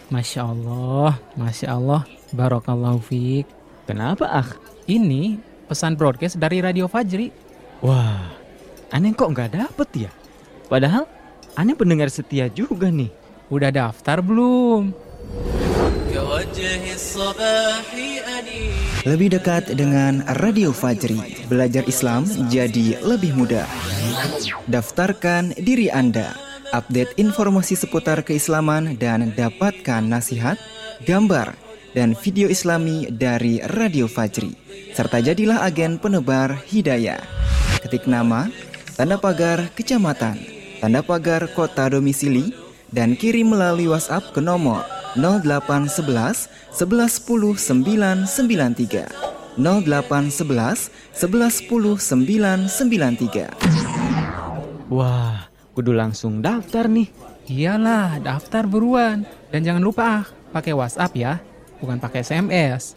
Masya Allah, Barakallahu fiik. Kenapa, Ini pesan broadcast dari Radio Fajri. Wah, aneh kok nggak dapet ya? Padahal aneh pendengar setia juga nih. Udah daftar belum? Lebih dekat dengan Radio Fajri, belajar Islam jadi lebih mudah. Daftarkan diri Anda, update informasi seputar keislaman dan dapatkan nasihat, gambar, dan video Islami dari Radio Fajri. Serta jadilah agen penebar hidayah. Ketik nama, tanda pagar kecamatan, tanda pagar kota domisili, dan kirim melalui WhatsApp ke nomor 0811 1110 993 0811 1110 993. Wah, kudu langsung daftar nih. Iyalah, daftar buruan. Dan jangan lupa pakai WhatsApp ya, bukan pakai SMS.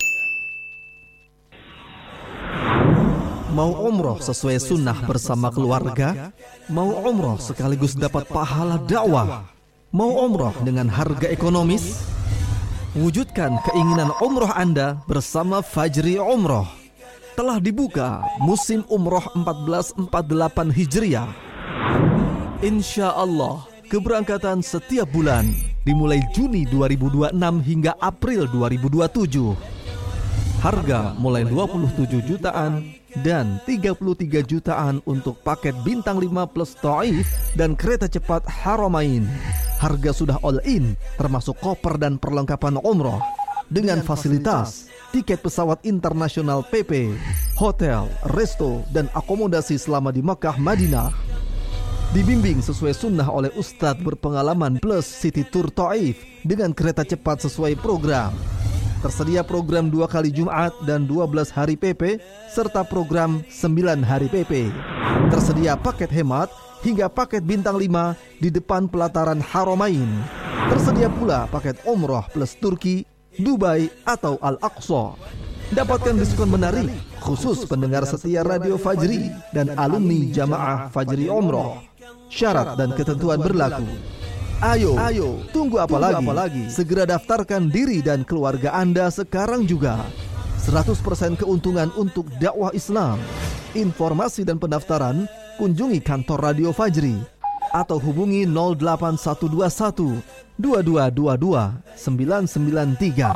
Mau umroh sesuai sunnah bersama keluarga? Mau umroh sekaligus dapat pahala dakwah? Mau umroh dengan harga ekonomis? Wujudkan keinginan umroh Anda bersama Fajri Umroh. Telah dibuka musim umroh 1448 Hijriah. Insya Allah, keberangkatan setiap bulan dimulai Juni 2026 hingga April 2027. Harga mulai 27 jutaan dan 33 jutaan untuk paket bintang 5 plus Taif dan kereta cepat Haramain. Harga sudah all in, termasuk koper dan perlengkapan umroh, dengan fasilitas tiket pesawat internasional PP, hotel, resto, dan akomodasi selama di Makkah Madinah. Dibimbing sesuai sunnah oleh Ustadz berpengalaman plus City Tour Taif dengan kereta cepat sesuai program. Tersedia program 2 kali Jumat dan 12 hari PP, serta program 9 hari PP. Tersedia paket hemat hingga paket bintang 5 di depan pelataran Haramain. Tersedia pula paket umroh plus Turki, Dubai, atau Al-Aqsa. Dapatkan diskon menarik khusus pendengar setia Radio Fajri dan alumni Jamaah Fajri Umroh. Syarat dan ketentuan berlaku. Ayo, tunggu apa lagi? Segera daftarkan diri dan keluarga Anda sekarang juga. 100% keuntungan untuk dakwah Islam. Informasi dan pendaftaran kunjungi kantor Radio Fajri atau hubungi 08121 2222 993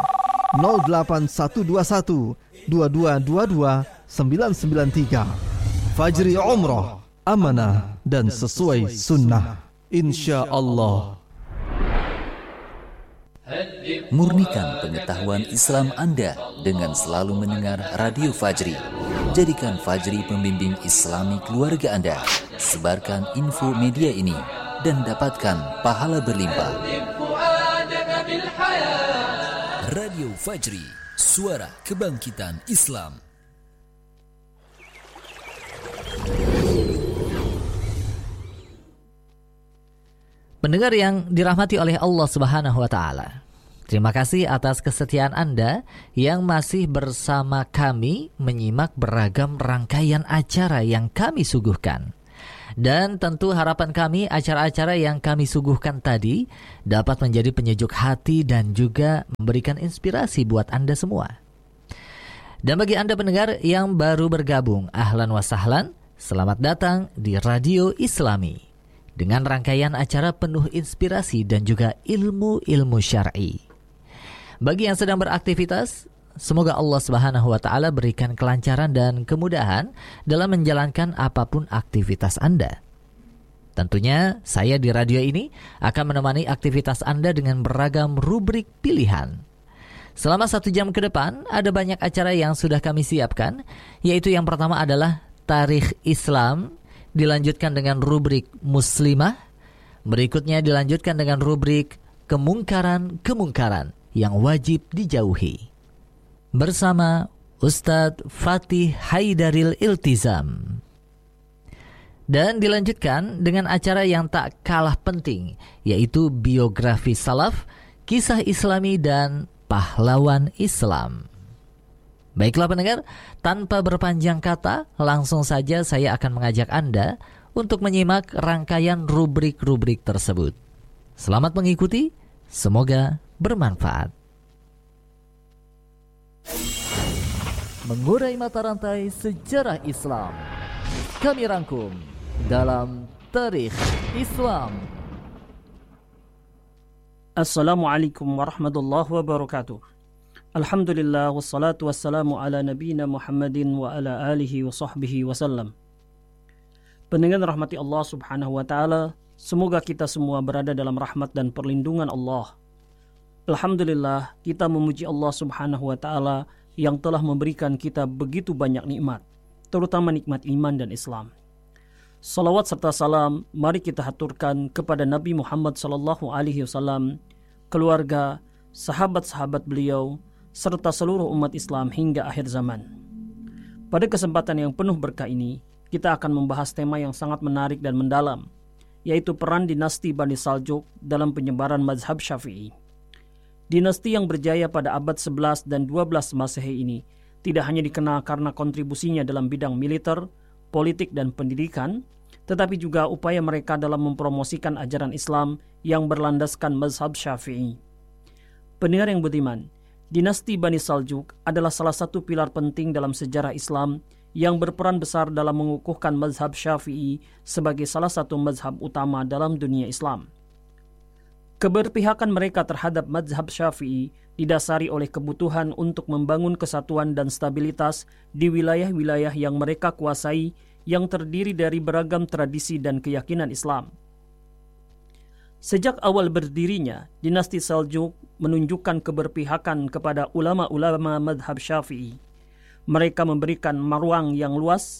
08121 2222 993. Fajri Umroh, amanah dan sesuai sunnah, insya Allah. Murnikan pengetahuan Islam Anda dengan selalu mendengar Radio Fajri. Jadikan Fajri pembimbing Islami keluarga Anda. Sebarkan info media ini dan dapatkan pahala berlimpah. Radio Fajri, suara kebangkitan Islam. Pendengar yang dirahmati oleh Allah Subhanahu wa taala. Terima kasih atas kesetiaan Anda yang masih bersama kami menyimak beragam rangkaian acara yang kami suguhkan. Dan tentu harapan kami acara-acara yang kami suguhkan tadi dapat menjadi penyejuk hati dan juga memberikan inspirasi buat Anda semua. Dan bagi Anda pendengar yang baru bergabung, ahlan wa sahlan, selamat datang di Radio Islami dengan rangkaian acara penuh inspirasi dan juga ilmu-ilmu syar'i. Bagi yang sedang beraktivitas, semoga Allah Subhanahu wa taala berikan kelancaran dan kemudahan dalam menjalankan apapun aktivitas Anda. Tentunya saya di radio ini akan menemani aktivitas Anda dengan beragam rubrik pilihan. Selama 1 jam ke depan ada banyak acara yang sudah kami siapkan, yaitu yang pertama adalah Tarikh Islam, dilanjutkan dengan rubrik Muslimah, berikutnya dilanjutkan dengan rubrik Kemungkaran-kemungkaran yang wajib dijauhi bersama Ustadz Fatih Haidaril Iltizam. Dan dilanjutkan dengan acara yang tak kalah penting, yaitu biografi salaf, kisah Islami dan pahlawan Islam. Baiklah pendengar, tanpa berpanjang kata, langsung saja saya akan mengajak Anda untuk menyimak rangkaian rubrik-rubrik tersebut. Selamat mengikuti, semoga bermanfaat. Mengurai mata rantai sejarah Islam, kami rangkum dalam Tarikh Islam. Assalamualaikum warahmatullahi wabarakatuh. Alhamdulillah wassalatu wassalamu ala nabiyina Muhammadin wa ala alihi wa sahbihi wasallam. Pendengar rahmati Allah subhanahu wa ta'ala, semoga kita semua berada dalam rahmat dan perlindungan Allah. Alhamdulillah, kita memuji Allah subhanahu wa ta'ala yang telah memberikan kita begitu banyak nikmat, terutama nikmat iman dan Islam. Salawat serta salam mari kita haturkan kepada Nabi Muhammad sallallahu alaihi wasallam, keluarga, sahabat-sahabat beliau, serta seluruh umat Islam hingga akhir zaman. Pada kesempatan yang penuh berkah ini, kita akan membahas tema yang sangat menarik dan mendalam, yaitu peran dinasti Bani Saljuk dalam penyebaran mazhab Syafi'i. Dinasti yang berjaya pada abad 11 dan 12 Masehi ini tidak hanya dikenal karena kontribusinya dalam bidang militer, politik dan pendidikan, tetapi juga upaya mereka dalam mempromosikan ajaran Islam yang berlandaskan mazhab Syafi'i. Pendengar yang budiman, dinasti Bani Saljuk adalah salah satu pilar penting dalam sejarah Islam yang berperan besar dalam mengukuhkan mazhab Syafi'i sebagai salah satu mazhab utama dalam dunia Islam. Keberpihakan mereka terhadap mazhab Syafi'i didasari oleh kebutuhan untuk membangun kesatuan dan stabilitas di wilayah-wilayah yang mereka kuasai yang terdiri dari beragam tradisi dan keyakinan Islam. Sejak awal berdirinya, dinasti Saljuk menunjukkan keberpihakan kepada ulama-ulama mazhab Syafi'i. Mereka memberikan ruang yang luas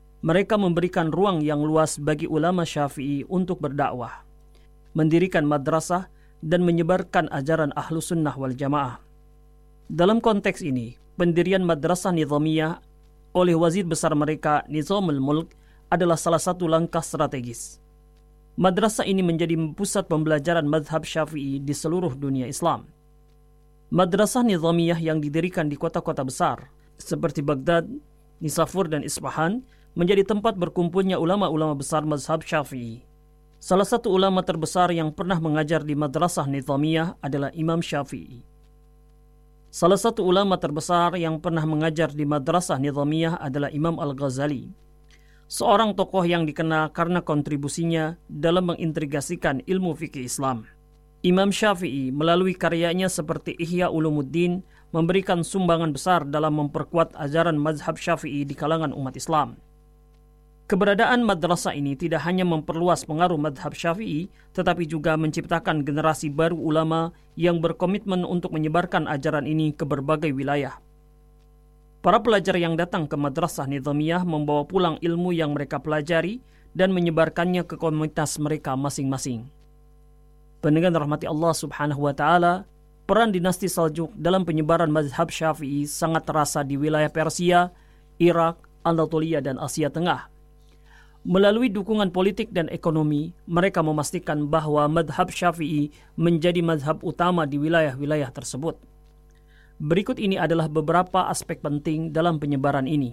bagi ulama Syafi'i untuk berdakwah, mendirikan madrasah, dan menyebarkan ajaran Ahlus Sunnah wal Jamaah. Dalam konteks ini, pendirian Madrasah Nizamiyah oleh wazir besar mereka Nizamul Mulk adalah salah satu langkah strategis. Madrasah ini menjadi pusat pembelajaran mazhab Syafi'i di seluruh dunia Islam. Madrasah Nizamiyah yang didirikan di kota-kota besar seperti Baghdad, Nisapur, dan Isfahan menjadi tempat berkumpulnya ulama-ulama besar mazhab Syafi'i. Salah satu ulama terbesar yang pernah mengajar di Madrasah Nizamiyah adalah Imam Syafi'i. Salah satu ulama terbesar yang pernah mengajar di Madrasah Nizamiyah adalah Imam Al-Ghazali, seorang tokoh yang dikenal karena kontribusinya dalam mengintegrasikan ilmu fikih Islam. Imam Syafi'i melalui karyanya seperti Ihya Ulumuddin memberikan sumbangan besar dalam memperkuat ajaran mazhab Syafi'i di kalangan umat Islam. Keberadaan madrasah ini tidak hanya memperluas pengaruh mazhab Syafi'i, tetapi juga menciptakan generasi baru ulama yang berkomitmen untuk menyebarkan ajaran ini ke berbagai wilayah. Para pelajar yang datang ke Madrasah Nizamiyah membawa pulang ilmu yang mereka pelajari dan menyebarkannya ke komunitas mereka masing-masing. Pendengar rahmati Allah subhanahu wa ta'ala, peran dinasti Saljuk dalam penyebaran mazhab Syafi'i sangat terasa di wilayah Persia, Irak, Anatolia, dan Asia Tengah. Melalui dukungan politik dan ekonomi, mereka memastikan bahwa mazhab Syafi'i menjadi mazhab utama di wilayah-wilayah tersebut. Berikut ini adalah beberapa aspek penting dalam penyebaran ini.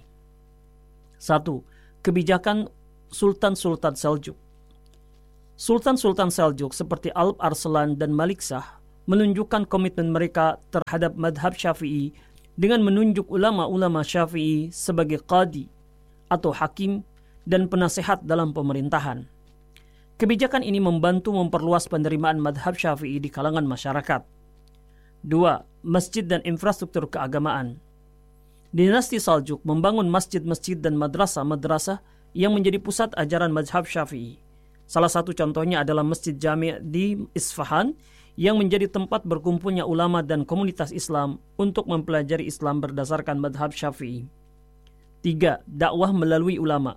1. Kebijakan Sultan-Sultan Seljuk. Sultan-Sultan Seljuk seperti Alp Arslan dan Malik Shah menunjukkan komitmen mereka terhadap mazhab Syafi'i dengan menunjuk ulama-ulama Syafi'i sebagai qadi atau hakim dan penasehat dalam pemerintahan. Kebijakan ini membantu memperluas penerimaan mazhab Syafi'i di kalangan masyarakat. 2. Masjid dan infrastruktur keagamaan. Dinasti Saljuk membangun masjid-masjid dan madrasah-madrasah yang menjadi pusat ajaran mazhab Syafi'i. Salah satu contohnya adalah Masjid Jami' di Isfahan yang menjadi tempat berkumpulnya ulama dan komunitas Islam untuk mempelajari Islam berdasarkan mazhab Syafi'i. 3. Dakwah melalui ulama.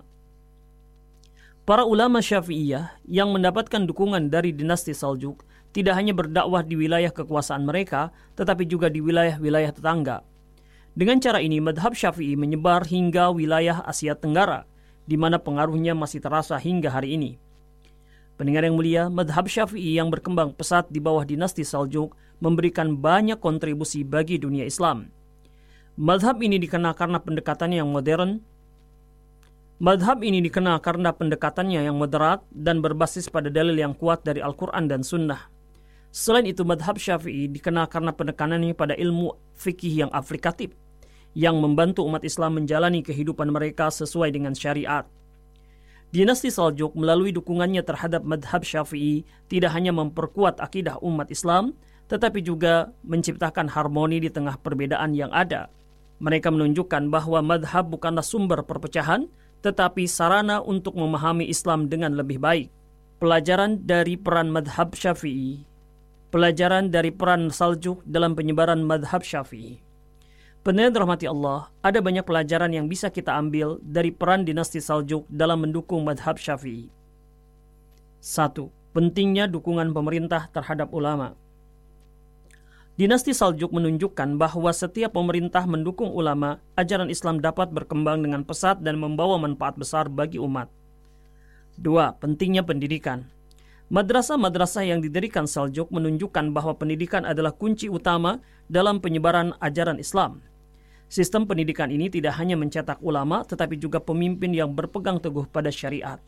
Para ulama Syafi'iyah yang mendapatkan dukungan dari dinasti Saljuk tidak hanya berdakwah di wilayah kekuasaan mereka, tetapi juga di wilayah-wilayah tetangga. Dengan cara ini, mazhab Syafi'i menyebar hingga wilayah Asia Tenggara, di mana pengaruhnya masih terasa hingga hari ini. Pendengar yang mulia, mazhab Syafi'i yang berkembang pesat di bawah dinasti Saljuk memberikan banyak kontribusi bagi dunia Islam. Mazhab ini dikenal karena pendekatannya yang modern. Mazhab ini dikenal karena pendekatannya yang moderat dan berbasis pada dalil yang kuat dari Al-Quran dan Sunnah. Selain itu, madhab Syafi'i dikenal karena penekanannya pada ilmu fikih yang aplikatif, yang membantu umat Islam menjalani kehidupan mereka sesuai dengan syariat. Dinasti Saljuk melalui dukungannya terhadap madhab Syafi'i tidak hanya memperkuat akidah umat Islam, tetapi juga menciptakan harmoni di tengah perbedaan yang ada. Mereka menunjukkan bahwa madhab bukanlah sumber perpecahan, tetapi sarana untuk memahami Islam dengan lebih baik. Pelajaran dari peran madhab Syafi'i. Pelajaran dari peran Saljuk dalam penyebaran madhab Syafi'i. Pendengar rahmati Allah, ada banyak pelajaran yang bisa kita ambil dari peran dinasti Saljuk dalam mendukung madhab Syafi'i. 1. Pentingnya dukungan pemerintah terhadap ulama. Dinasti Saljuk menunjukkan bahwa setiap pemerintah mendukung ulama, ajaran Islam dapat berkembang dengan pesat dan membawa manfaat besar bagi umat. 2. Pentingnya pendidikan. Madrasah-madrasah yang didirikan Saljuk menunjukkan bahwa pendidikan adalah kunci utama dalam penyebaran ajaran Islam. Sistem pendidikan ini tidak hanya mencetak ulama, tetapi juga pemimpin yang berpegang teguh pada syariat.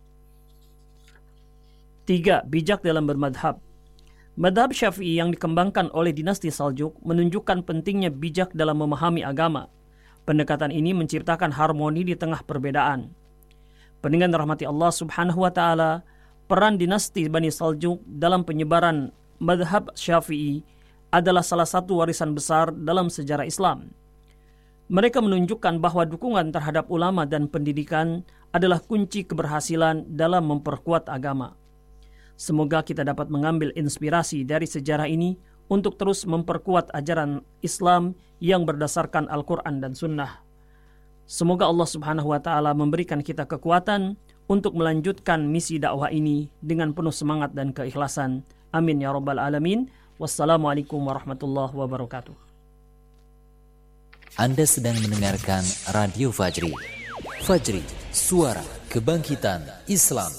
3. Bijak dalam bermadhab. Madhab Syafi'i yang dikembangkan oleh dinasti Saljuk menunjukkan pentingnya bijak dalam memahami agama. Pendekatan ini menciptakan harmoni di tengah perbedaan. Pendengar rahmati Allah Subhanahu wa Ta'ala, peran dinasti Bani Saljuk dalam penyebaran madhab Syafi'i adalah salah satu warisan besar dalam sejarah Islam. Mereka menunjukkan bahwa dukungan terhadap ulama dan pendidikan adalah kunci keberhasilan dalam memperkuat agama. Semoga kita dapat mengambil inspirasi dari sejarah ini untuk terus memperkuat ajaran Islam yang berdasarkan Al-Quran dan Sunnah. Semoga Allah Subhanahu wa Ta'ala memberikan kita kekuatan untuk melanjutkan misi dakwah ini dengan penuh semangat dan keikhlasan. Amin ya rabbal alamin. Wassalamualaikum warahmatullahi wabarakatuh. Anda sedang mendengarkan Radio Fajri. Fajri, suara kebangkitan Islam.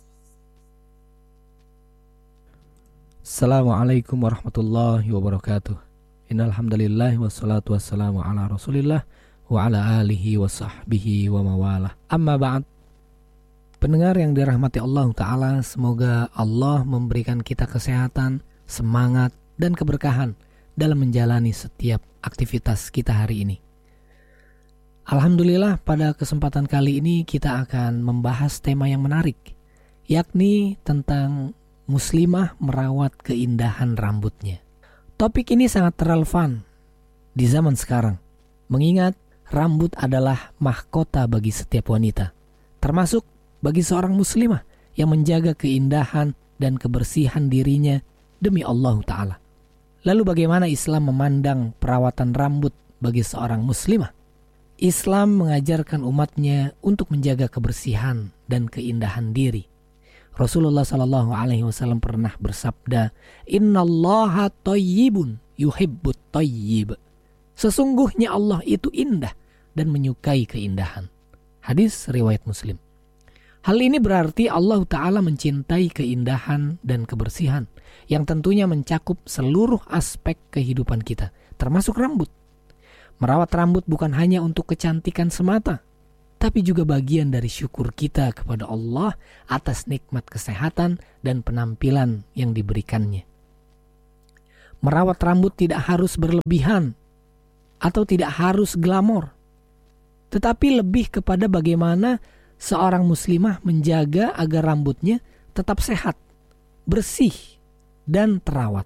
Assalamualaikum warahmatullahi wabarakatuh. Innal hamdalillah wassalatu wassalamu ala Rasulillah wa ala alihi wa sahbihi wa mawalah. Amma ba'd. Pendengar yang dirahmati Allah Ta'ala, semoga Allah memberikan kita kesehatan, semangat, dan keberkahan dalam menjalani setiap aktivitas kita hari ini. Alhamdulillah, pada kesempatan kali ini kita akan membahas tema yang menarik, yakni tentang muslimah merawat keindahan rambutnya. Topik ini sangat relevan di zaman sekarang, mengingat rambut adalah mahkota bagi setiap wanita, termasuk bagi seorang muslimah yang menjaga keindahan dan kebersihan dirinya demi Allah Ta'ala. Lalu bagaimana Islam memandang perawatan rambut bagi seorang muslimah? Islam mengajarkan umatnya untuk menjaga kebersihan dan keindahan diri. Rasulullah SAW pernah bersabda, Innallaha thayyibun yuhibbut thayyib. Sesungguhnya Allah itu indah dan menyukai keindahan. Hadis riwayat Muslim. Hal ini berarti Allah Ta'ala mencintai keindahan dan kebersihan yang tentunya mencakup seluruh aspek kehidupan kita, termasuk rambut. Merawat rambut bukan hanya untuk kecantikan semata, tapi juga bagian dari syukur kita kepada Allah atas nikmat kesehatan dan penampilan yang diberikannya. Merawat rambut tidak harus berlebihan atau tidak harus glamor, tetapi lebih kepada bagaimana seorang muslimah menjaga agar rambutnya tetap sehat, bersih, dan terawat.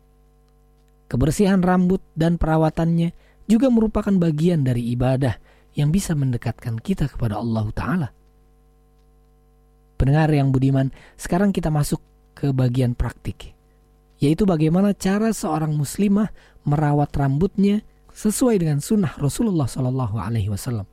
Kebersihan rambut dan perawatannya juga merupakan bagian dari ibadah yang bisa mendekatkan kita kepada Allah Ta'ala. Pendengar yang budiman, sekarang kita masuk ke bagian praktik, yaitu bagaimana cara seorang muslimah merawat rambutnya sesuai dengan sunnah Rasulullah SAW.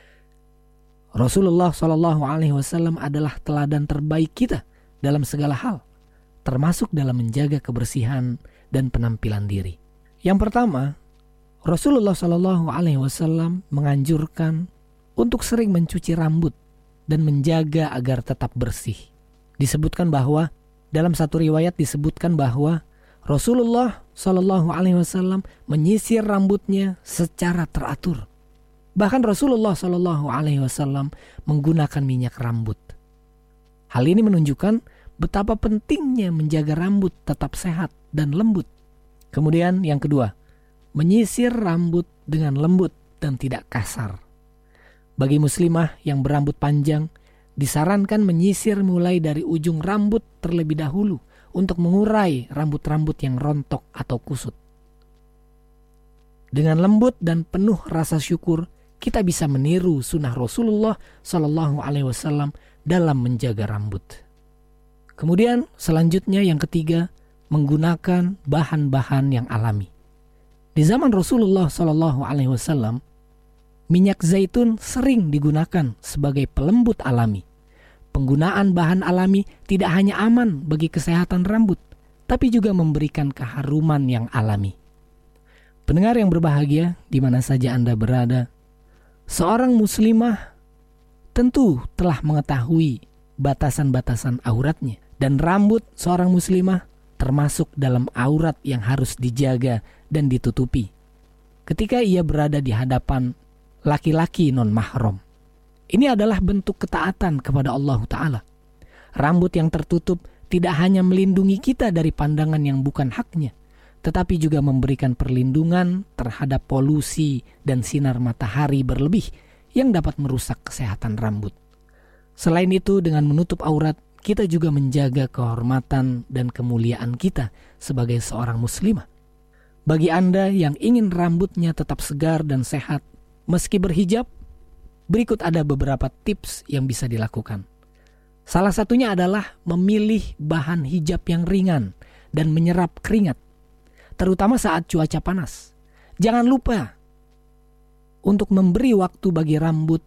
Rasulullah SAW adalah teladan terbaik kita dalam segala hal, termasuk dalam menjaga kebersihan dan penampilan diri. Yang pertama, Rasulullah SAW menganjurkan untuk sering mencuci rambut dan menjaga agar tetap bersih. Disebutkan bahwa, dalam satu riwayat disebutkan bahwa Rasulullah SAW menyisir rambutnya secara teratur. Bahkan Rasulullah SAW menggunakan minyak rambut. Hal ini menunjukkan betapa pentingnya menjaga rambut tetap sehat dan lembut. Kemudian yang kedua, menyisir rambut dengan lembut dan tidak kasar. Bagi muslimah yang berambut panjang, disarankan menyisir mulai dari ujung rambut terlebih dahulu untuk mengurai rambut-rambut yang rontok atau kusut. Dengan lembut dan penuh rasa syukur, kita bisa meniru sunnah Rasulullah SAW dalam menjaga rambut. Kemudian selanjutnya yang ketiga, menggunakan bahan-bahan yang alami. Di zaman Rasulullah SAW, minyak zaitun sering digunakan sebagai pelembut alami. Penggunaan bahan alami tidak hanya aman bagi kesehatan rambut, tapi juga memberikan keharuman yang alami. Pendengar yang berbahagia, di mana saja Anda berada, seorang muslimah tentu telah mengetahui batasan-batasan auratnya, dan rambut seorang muslimah termasuk dalam aurat yang harus dijaga dan ditutupi ketika ia berada di hadapan laki-laki non-mahram. Ini adalah bentuk ketaatan kepada Allah Ta'ala. Rambut yang tertutup tidak hanya melindungi kita dari pandangan yang bukan haknya, tetapi juga memberikan perlindungan terhadap polusi dan sinar matahari berlebih yang dapat merusak kesehatan rambut. Selain itu, dengan menutup aurat, kita juga menjaga kehormatan dan kemuliaan kita sebagai seorang muslimah. Bagi Anda yang ingin rambutnya tetap segar dan sehat meski berhijab, berikut ada beberapa tips yang bisa dilakukan. Salah satunya adalah memilih bahan hijab yang ringan dan menyerap keringat, terutama saat cuaca panas. Jangan lupa untuk memberi waktu bagi rambut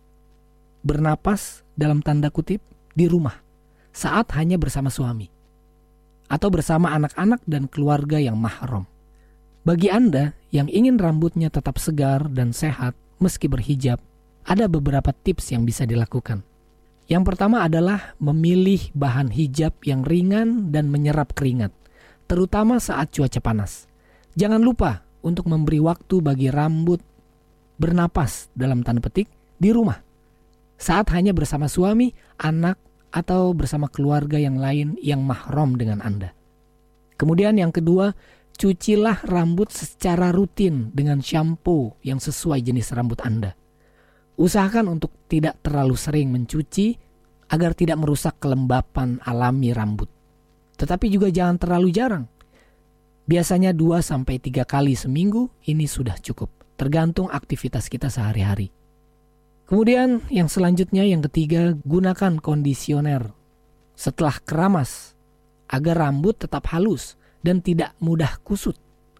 bernapas dalam tanda kutip di rumah saat hanya bersama suami atau bersama anak-anak dan keluarga yang mahram. Bagi Anda yang ingin rambutnya tetap segar dan sehat meski berhijab, ada beberapa tips yang bisa dilakukan. Yang pertama adalah memilih bahan hijab yang ringan dan menyerap keringat, terutama saat cuaca panas. Jangan lupa untuk memberi waktu bagi rambut bernapas dalam tanda petik di rumah saat hanya bersama suami, anak, atau bersama keluarga yang lain yang mahram dengan Anda. Kemudian yang kedua, cucilah rambut secara rutin dengan shampoo yang sesuai jenis rambut Anda. Usahakan untuk tidak terlalu sering mencuci agar tidak merusak kelembapan alami rambut. Tetapi juga jangan terlalu jarang. Biasanya 2-3 kali seminggu ini sudah cukup, tergantung aktivitas kita sehari-hari. Kemudian yang selanjutnya, yang ketiga, gunakan kondisioner setelah keramas agar rambut tetap halus dan tidak mudah kusut.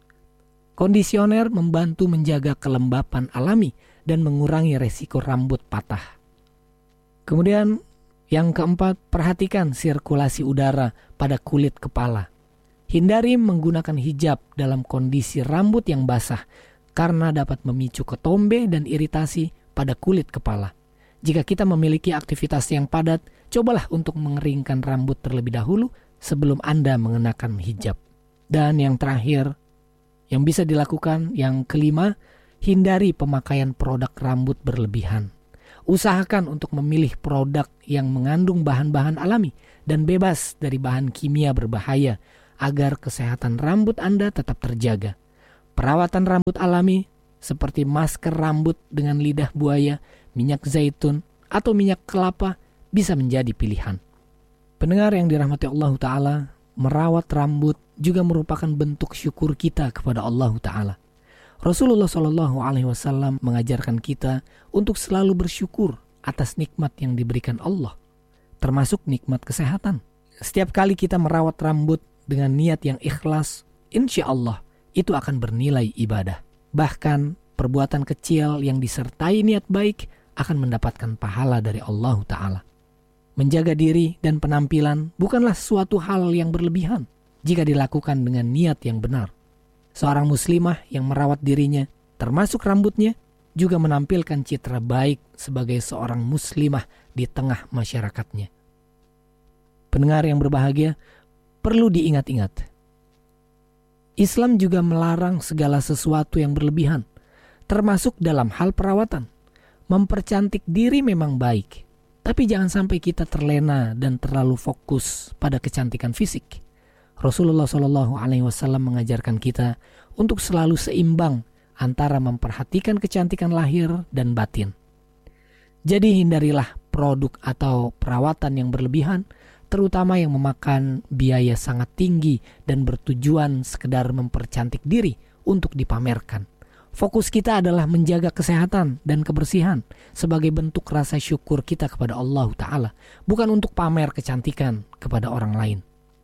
Kondisioner membantu menjaga kelembapan alami dan mengurangi resiko rambut patah. Kemudian yang keempat, perhatikan sirkulasi udara pada kulit kepala. Hindari menggunakan hijab dalam kondisi rambut yang basah karena dapat memicu ketombe dan iritasi pada kulit kepala. Jika kita memiliki aktivitas yang padat, cobalah untuk mengeringkan rambut terlebih dahulu sebelum Anda mengenakan hijab. Dan yang terakhir, yang bisa dilakukan, yang kelima, hindari pemakaian produk rambut berlebihan. Usahakan untuk memilih produk yang mengandung bahan-bahan alami dan bebas dari bahan kimia berbahaya agar kesehatan rambut Anda tetap terjaga. Perawatan rambut alami seperti masker rambut dengan lidah buaya, minyak zaitun, atau minyak kelapa bisa menjadi pilihan. Pendengar yang dirahmati Allah Ta'ala, merawat rambut juga merupakan bentuk syukur kita kepada Allah Ta'ala. Rasulullah SAW mengajarkan kita untuk selalu bersyukur atas nikmat yang diberikan Allah, termasuk nikmat kesehatan. Setiap kali kita merawat rambut dengan niat yang ikhlas, insya Allah itu akan bernilai ibadah. Bahkan perbuatan kecil yang disertai niat baik akan mendapatkan pahala dari Allah Ta'ala. Menjaga diri dan penampilan bukanlah suatu hal yang berlebihan jika dilakukan dengan niat yang benar. Seorang muslimah yang merawat dirinya, termasuk rambutnya, juga menampilkan citra baik sebagai seorang muslimah di tengah masyarakatnya. Pendengar yang berbahagia, perlu diingat-ingat, Islam juga melarang segala sesuatu yang berlebihan, termasuk dalam hal perawatan. Mempercantik diri memang baik, Tapi jangan sampai kita terlena dan terlalu fokus pada kecantikan fisik. Rasulullah SAW mengajarkan kita untuk selalu seimbang antara memperhatikan kecantikan lahir dan batin. Jadi hindarilah produk atau perawatan yang berlebihan, terutama yang memakan biaya sangat tinggi dan bertujuan sekedar mempercantik diri untuk dipamerkan. Fokus kita adalah menjaga kesehatan dan kebersihan sebagai bentuk rasa syukur kita kepada Allah Ta'ala, bukan untuk pamer kecantikan kepada orang lain.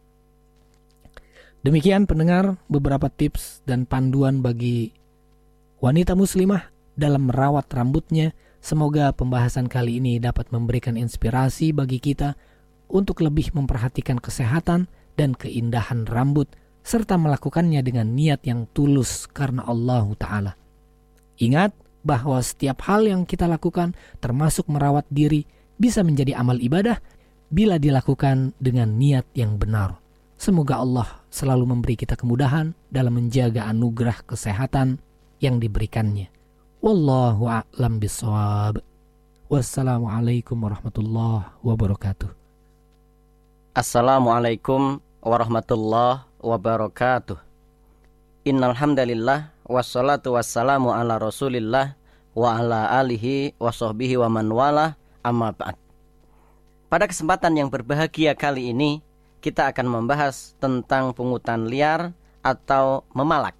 Demikian pendengar, beberapa tips dan panduan bagi wanita muslimah dalam merawat rambutnya. Semoga pembahasan kali ini dapat memberikan inspirasi bagi kita untuk lebih memperhatikan kesehatan dan keindahan rambut, serta melakukannya dengan niat yang tulus karena Allah Ta'ala. Ingat bahwa setiap hal yang kita lakukan, termasuk merawat diri, bisa menjadi amal ibadah bila dilakukan dengan niat yang benar. Semoga Allah selalu memberi kita kemudahan dalam menjaga anugerah kesehatan yang diberikannya. Wallahu a'lam bishawab. Wassalamualaikum warahmatullahi wabarakatuh. Assalamualaikum warahmatullahi wabarakatuh. Innal hamdalillah wassalatu wassalamu ala Rasulillah wa ala alihi wa sahbihi wa man walah, amma ba'd. Pada kesempatan yang berbahagia kali ini, kita akan membahas tentang pungutan liar atau memalak.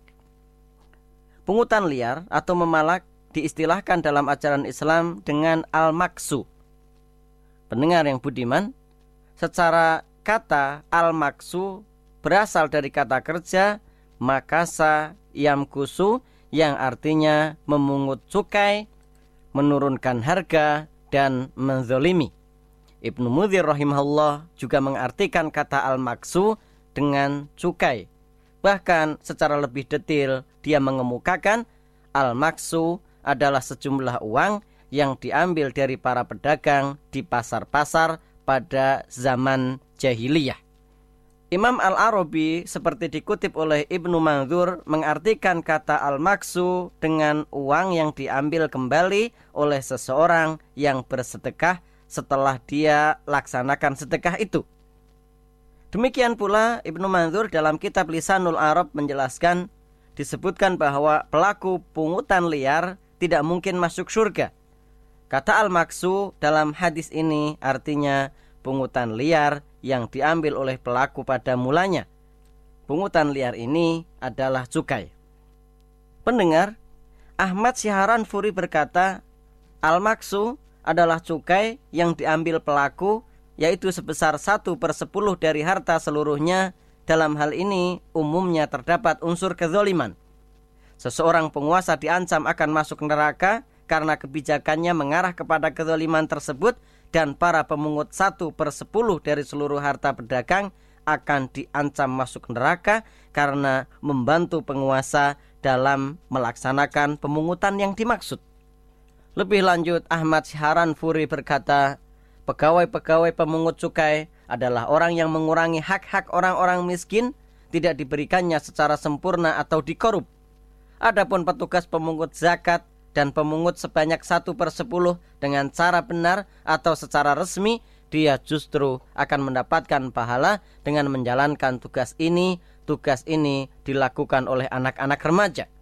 Pungutan liar atau memalak diistilahkan dalam ajaran Islam dengan al-maksu. Pendengar yang budiman, secara kata al-maksu berasal dari kata kerja makasa yamkusu yang artinya memungut cukai, menurunkan harga, dan menzolimi. Ibnu Mudhir rahimahullah juga mengartikan kata al-maksu dengan cukai. Bahkan secara lebih detail dia mengemukakan al-maksu adalah sejumlah uang yang diambil dari para pedagang di pasar-pasar pada zaman jahiliyah. Imam Al-Arabi seperti dikutip oleh Ibnu Mandzur mengartikan kata al-maksu dengan uang yang diambil kembali oleh seseorang yang bersedekah setelah dia laksanakan sedekah itu. Demikian pula Ibnu Mandzur dalam kitab Lisanul Arab menjelaskan, disebutkan bahwa pelaku pungutan liar tidak mungkin masuk surga. Kata al-maksu dalam hadis ini artinya pungutan liar yang diambil oleh pelaku pada mulanya. Pungutan liar ini adalah cukai. Pendengar, Ahmad Syiharan Furi berkata, al-maksu adalah cukai yang diambil pelaku, yaitu sebesar 1/10 dari harta seluruhnya. Dalam hal ini umumnya terdapat unsur kezaliman. Seseorang penguasa diancam akan masuk neraka karena kebijakannya mengarah kepada kezaliman tersebut, dan para pemungut 1/10 dari seluruh harta pedagang akan diancam masuk neraka karena membantu penguasa dalam melaksanakan pemungutan yang dimaksud. Lebih lanjut, Ahmad Syiharan Furi berkata, pegawai-pegawai pemungut cukai adalah orang yang mengurangi hak-hak orang-orang miskin, tidak diberikannya secara sempurna atau dikorup. Adapun petugas pemungut zakat dan pemungut sebanyak 1/10 dengan cara benar atau secara resmi, dia justru akan mendapatkan pahala dengan menjalankan tugas ini. Tugas ini dilakukan oleh anak-anak remaja.